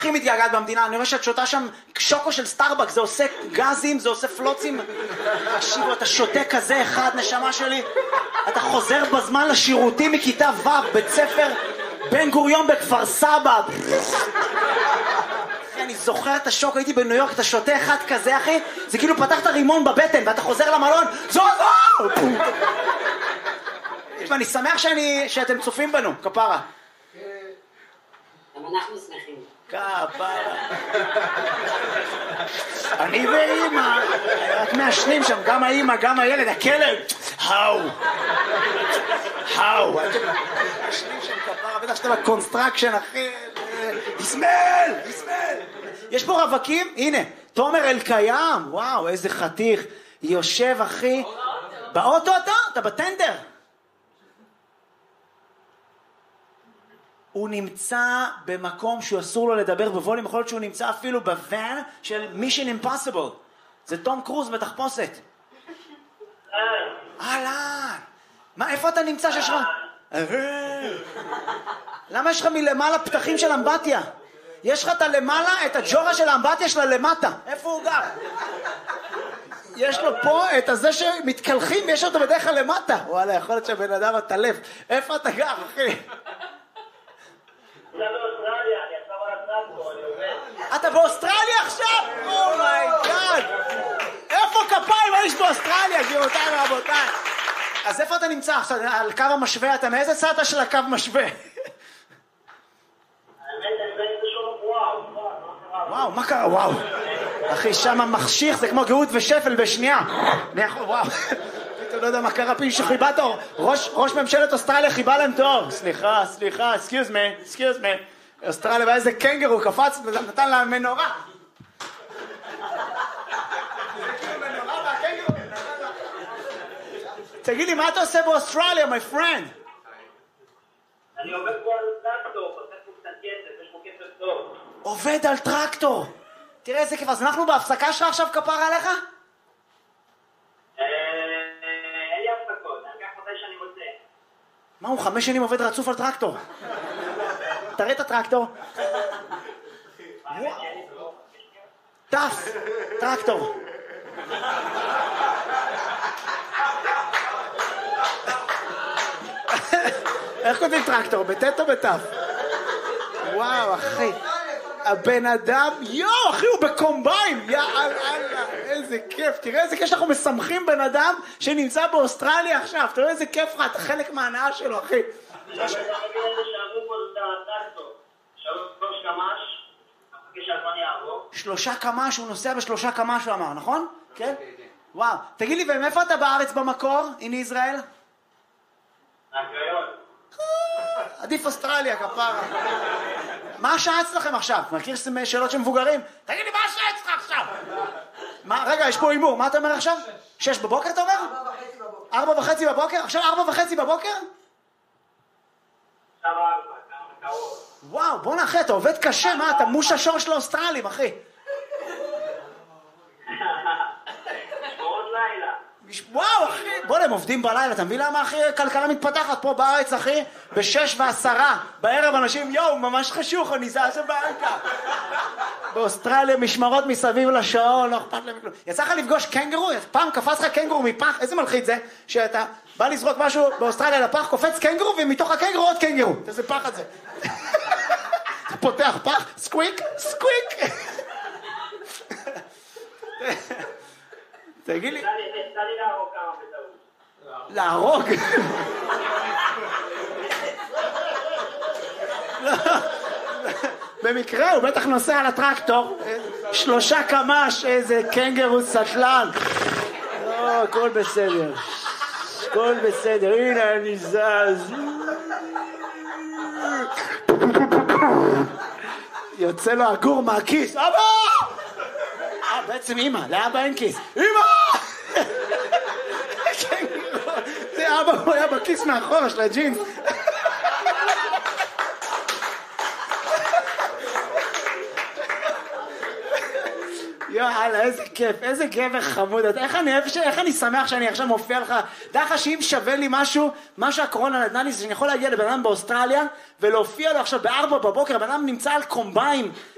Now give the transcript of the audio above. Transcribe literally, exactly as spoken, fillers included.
הכי מתגעגעת במדינה, אני רואה שאת שותה שם שוקו של סטארבק, זה עושה גזים, זה עושה פלוצים. תקשיבו, אתה שותה כזה אחד, נשמה שלי. אתה חוזר בזמן לשירותים מכיתה ו' בית ספר בן גוריון בכפר סבא. אחי, אני זוכר את השוק, הייתי בניו יורק, אתה שותה אחד כזה, אחי, זה כאילו פתחת רימון בבטן, ואתה חוזר למלון, זו זו! ואני שמח שאני, שאתם צופים בנו, כפרה. גם אנחנו שמחים. כפרה. אני ואימא, רק מעשנים שם, גם האימא, גם הילד, הכלב. האו. האו. מעשנים שם כפרה, בטח שאתה בקונסטרקשן, אחי. יסמל, יסמל. יש פה רווקים, הנה, תומר אלקיים, וואו, איזה חתיך. יושב, אחי. באוטו אתה? אתה בטנדר. הוא נמצא במקום שהוא אסור לו לדבר בווליום, יכול להיות שהוא נמצא אפילו בוואן של Mission Impossible. זה תום קרוז בתחפושת. אהלן. מה, איפה אתה נמצא שיש לך? למה יש לך מלמעלה פתחים של אמבטיה? יש לך את הלמעלה, את הג'ורה של האמבטיה שלה למטה. איפה הוא גר? יש לו פה את הזה שמתקלחים, יש אותו בדרך כלל למטה. וואלה, יכול להיות שבן אדם הטלף. איפה אתה גר, אחי? אתה באוסטרליה עכשיו? אומייגאד! איפה כפיים האיש באוסטרליה, גבירותיי ורבותיי? אז איפה אתה נמצא עכשיו? על קו המשווה? אתה מאיזה צד של הקו משווה? וואו, מה קרה? וואו. אחי, שם המחשיך זה כמו גאות ושפל בשנייה. וואו. אתה לא יודע מה קרה, פי שחיבה תור. ראש ממשלת אוסטרליה חיבה להם תור. סליחה, סליחה, excuse me, excuse me. אוסטרליה, ואיזה קנגרו קפץ, נתן לה מנורה. תגיד לי, מה אתה עושה באוסטרליה, my friend? אני עובד פה על טרקטור, עושה פה קצת כסף, יש פה כסף טוב. עובד על טרקטור. תראה איזה כיף, אז אנחנו בהפסקה שלך עכשיו כפרה עליך? אין לי הפסקות, אני כך מתי שאני רוצה. מה, הוא חמש שנים עובד רצוף על טרקטור? תראה את הטרקטור. טף, טרקטור. איך כותבים טרקטור? בטט או בטף? וואו, אחי. הבן אדם, יואו, אחי, הוא בקומביין. יאללה, איזה כיף. תראה איזה כיף שאנחנו משמחים בן אדם שנמצא באוסטרליה עכשיו. תראה איזה כיף לך, אתה חלק מההנאה שלו, אחי. שלושה קמ"ש, הוא נוסע בשלושה קמ"ש, הוא אמר, נכון? כן? וואו. תגיד לי, ומאיפה אתה בארץ במקור, in ישראל? מהקריות. עדיף אוסטרליה, כפרה. מה השעה אצלכם עכשיו? מכיר שאלות של מבוגרים? תגיד לי, מה השעה אצלך עכשיו? רגע, יש פה אימור, מה אתה אומר עכשיו? שש בבוקר אתה אומר? ארבע וחצי בבוקר. ארבע וחצי בבוקר? עכשיו ארבע וחצי בבוקר? עכשיו ארבע, כמה קרוב. וואו, בוא נאחי, אתה עובד קשה, מה? אתה מוש השור של האוסטרלים, אחי. עוד לילה. וואו, אחי, בוא נהם עובדים בלילה, אתה מבין למה, אחי, כלכלה מתפתחת פה בארץ, אחי, בשש ועשרה, בערב אנשים, יואו, ממש חשוך, אני זז הביתה. באוסטרליה משמרות מסביב לשעון, לא אכפת להם כלום. יצא לך לפגוש קנגרו? פעם קפץ לך קנגרו מפח, איזה מלחיץ זה? שאתה בא לזרוק משהו באוסטרליה לפח, קופץ קנגרו, ומתוך הקנגרו עוד קנגרו. איזה פח את זה? אתה פותח פח, סקוויק, סקוויק. תגיד לי... תן לי להרוג כמה בטעות. להרוג? במקרה הוא בטח נוסע על הטרקטור, שלושה קמ"ש, איזה קנגרו סטלן. לא, הכל בסדר. הכל בסדר, הנה אני זז. יוצא לו הגור מהכיס. אבא! אה, בעצם אמא, לאבא אין כיס. אמא! זה אבא, הוא היה בכיס מאחורה של הג'ינס. יאללה, איזה כיף, איזה גבר חמוד. איך אני, איך אני שמח שאני עכשיו מופיע לך. דע לך שאם שווה לי משהו, מה שהקורונה נתנה לי, זה שאני יכול להגיע לבן אדם באוסטרליה ולהופיע לו עכשיו בארבע בבוקר, הבן אדם נמצא על קומביין